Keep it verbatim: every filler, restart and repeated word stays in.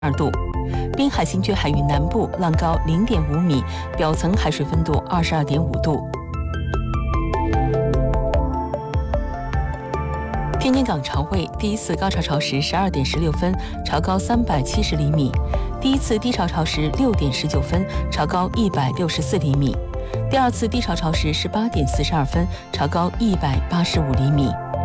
二度。滨海新区海域南部浪高零点五米，表层海水温度二十二点五度。天津港潮位第一次高潮潮时十二点十六分，潮高三百七十厘米；第一次低潮潮时六点十九分，潮高一百六十四厘米；第二次低潮潮时十八点四十二分，潮高一百八十五厘米。